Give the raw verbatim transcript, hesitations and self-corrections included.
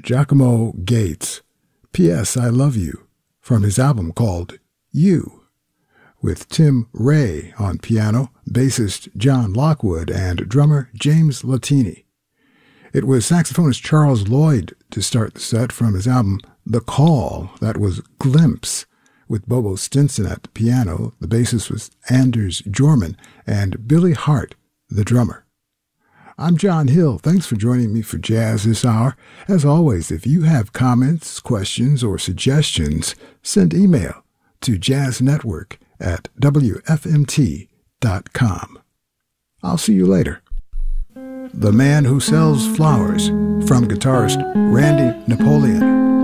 Giacomo Gates, P S I Love You, from his album called You, with Tim Ray on piano, bassist John Lockwood, and drummer James Latini. It was saxophonist Charles Lloyd to start the set from his album The Call, that was Glimpse, with Bobo Stinson at the piano. The bassist was Anders Jorman, and Billy Hart, the drummer. I'm John Hill. Thanks for joining me for Jazz this hour. As always, if you have comments, questions, or suggestions, send email to jazznetwork at w f m t dot com. I'll see you later. The Man Who Sells Flowers, from guitarist Randy Napoleon.